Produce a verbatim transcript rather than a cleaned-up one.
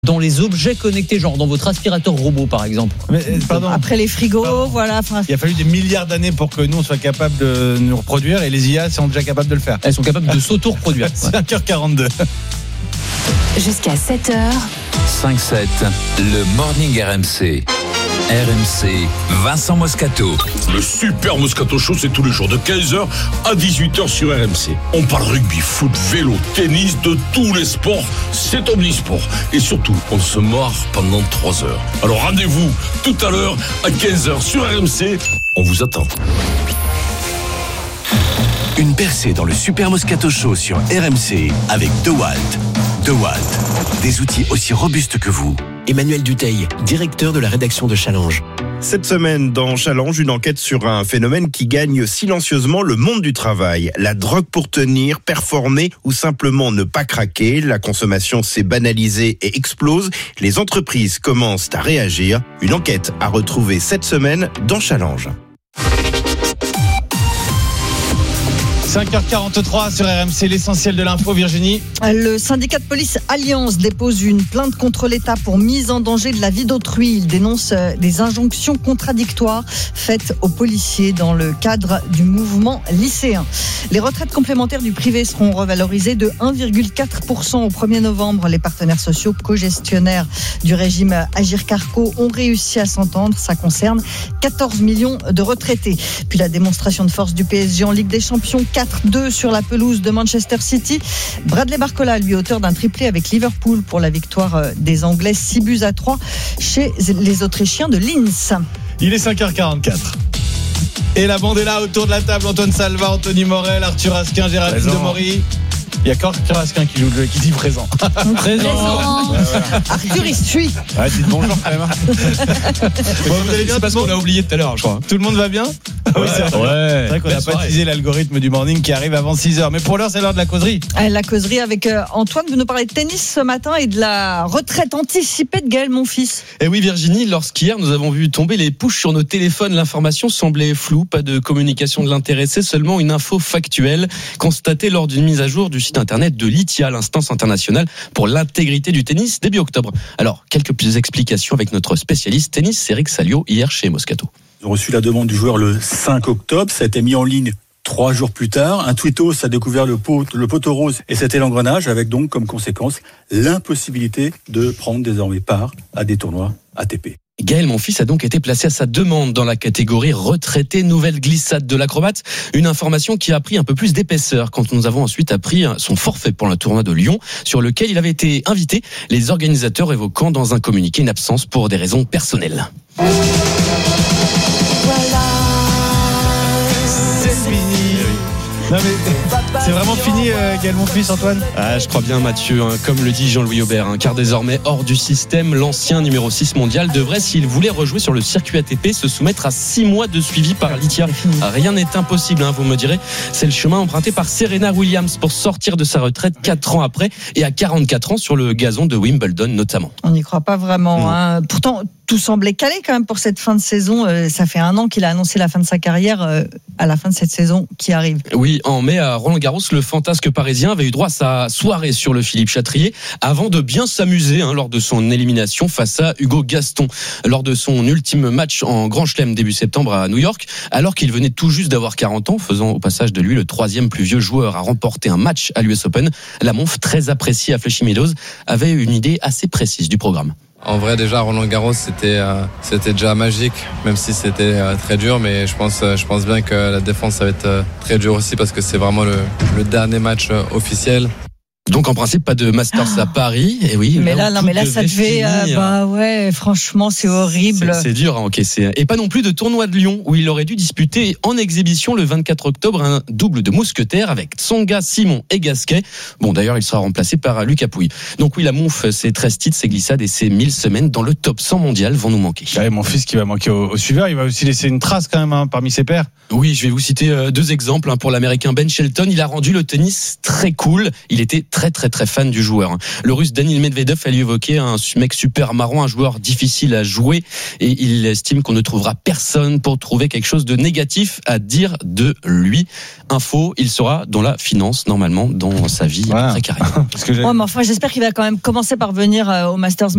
dans les objets connectés, genre dans votre aspirateur robot par exemple. Mais, pardon. Après les frigos, pardon. Voilà. Enfin... Il a fallu des milliards d'années pour que nous on soit capable de nous reproduire et les I A sont déjà capables de le faire. Elles sont capables de s'auto-reproduire. cinq heures quarante-deux. Jusqu'à sept heures. cinq sept, le Morning R M C. R M C, Vincent Moscato. Le Super Moscato Show, c'est tous les jours de quinze heures à dix-huit heures sur R M C. On parle rugby, foot, vélo, tennis, de tous les sports. C'est omnisport. Et surtout, on se marre pendant trois heures. Alors rendez-vous tout à l'heure à quinze heures sur R M C. On vous attend. Une percée dans le Super Moscato Show sur R M C avec DeWalt. DeWalt, des outils aussi robustes que vous. Emmanuel Dutheil, directeur de la rédaction de Challenge. Cette semaine, dans Challenge, une enquête sur un phénomène qui gagne silencieusement le monde du travail. La drogue pour tenir, performer ou simplement ne pas craquer. La consommation s'est banalisée et explose. Les entreprises commencent à réagir. Une enquête à retrouver cette semaine dans Challenge. cinq heures quarante-trois sur R M C, l'essentiel de l'info, Virginie. Le syndicat de police Alliance dépose une plainte contre l'État pour mise en danger de la vie d'autrui. Il dénonce des injonctions contradictoires faites aux policiers dans le cadre du mouvement lycéen. Les retraites complémentaires du privé seront revalorisées de un virgule quatre pour cent au premier novembre. Les partenaires sociaux co-gestionnaires du régime Agirc-Arrco ont réussi à s'entendre. Ça concerne quatorze millions de retraités. Puis la démonstration de force du P S G en Ligue des Champions, quatre deux sur la pelouse de Manchester City. Bradley Barcola, lui, auteur d'un triplé avec Liverpool pour la victoire des Anglais, six buts à trois chez les Autrichiens de Linz. Il est cinq heures quarante-quatre. Et la bande est là autour de la table. Antoine Salva, Anthony Morel, Arthur Asquin, Géraldine Demory. Il y a qu'Arthur Asquin qui joue le jeu, qui dit présent. Présent. Ouais, ouais. Arthur, il suit. Ouais, dites bonjour quand même. Bon, vous allez bien, c'est parce qu'on l'a oublié tout à l'heure, je crois. Tout le monde va bien? Oui, c'est vrai. Ouais. C'est vrai qu'on n'a pas utilisé l'algorithme du morning qui arrive avant six heures. Mais pour l'heure, c'est l'heure de la causerie. La causerie avec Antoine. Vous nous parlez de tennis ce matin et de la retraite anticipée de Gaël Monfils. Et oui, Virginie, lorsqu'hier nous avons vu tomber les pushs sur nos téléphones, l'information semblait floue, pas de communication de l'intéressé, seulement une info factuelle constatée lors d'une mise à jour du site internet de l'I T I A, l'instance internationale pour l'intégrité du tennis, début octobre. Alors, quelques petites explications avec notre spécialiste tennis, Eric Salio, hier chez Moscato. Ils ont reçu la demande du joueur le cinq octobre, ça a été mis en ligne trois jours plus tard. Un tweetos a découvert le, pot, le poteau rose et c'était l'engrenage, avec donc comme conséquence l'impossibilité de prendre désormais part à des tournois A T P. Gaël Monfils a donc été placé à sa demande dans la catégorie retraité nouvelle glissade de l'acrobate. Une information qui a pris un peu plus d'épaisseur quand nous avons ensuite appris son forfait pour le tournoi de Lyon, sur lequel il avait été invité, les organisateurs évoquant dans un communiqué une absence pour des raisons personnelles. Voilà. C'est fini. Non mais c'est vraiment fini, euh, Gaël Monfils, Antoine. Ah, je crois bien, Mathieu, hein, comme le dit Jean-Louis Aubert, hein, car désormais hors du système, l'ancien numéro six mondial devrait, s'il voulait rejouer sur le circuit A T P, se soumettre à six mois de suivi par l'I T I A. Rien n'est impossible, hein, vous me direz. C'est le chemin emprunté par Serena Williams pour sortir de sa retraite quatre ans après et à quarante-quatre ans sur le gazon de Wimbledon notamment. On n'y croit pas vraiment. Hein. Pourtant, tout semblait calé quand même pour cette fin de saison. Euh, ça fait un an qu'il a annoncé la fin de sa carrière euh, à la fin de cette saison qui arrive. Oui, en mai à Roland-Garros, le fantasque parisien avait eu droit à sa soirée sur le Philippe Chatrier avant de bien s'amuser hein, lors de son élimination face à Hugo Gaston. Lors de son ultime match en Grand Chelem début septembre à New York, alors qu'il venait tout juste d'avoir quarante ans, faisant au passage de lui le troisième plus vieux joueur à remporter un match à l'U S Open, la Monf, très appréciée à Flushing Meadows, avait une idée assez précise du programme. En vrai, déjà, Roland-Garros, c'était, euh, c'était déjà magique, même si c'était euh, très dur. Mais je pense, euh, je pense bien que la défense, ça va être euh, très dur aussi parce que c'est vraiment le, le dernier match euh, officiel. Donc en principe pas de Masters à Paris, et oui. Mais là, là non, mais là ça devait, euh, bah ouais, franchement c'est horrible. C'est, c'est dur à encaisser. Et pas non plus de tournoi de Lyon où il aurait dû disputer en exhibition le vingt-quatre octobre un double de mousquetaires avec Tsonga, Simon et Gasquet. Bon d'ailleurs il sera remplacé par Lucas Pouille. Donc oui la Monf, ses treize titres, ses glissades et ses mille semaines dans le top cent mondial vont nous manquer. Ouais, mon fils qui va manquer au, au suiveur, il va aussi laisser une trace quand même hein, parmi ses pairs. Oui, je vais vous citer deux exemples. Pour l'Américain Ben Shelton, il a rendu le tennis très cool. Il était très très très très fan du joueur. Le Russe Daniil Medvedev a lui évoqué un mec super marrant, un joueur difficile à jouer, et il estime qu'on ne trouvera personne pour trouver quelque chose de négatif à dire de lui. Info, il sera dans la finance normalement dans sa vie voilà. après carrière. Ouais, mais enfin, j'espère qu'il va quand même commencer par venir au Masters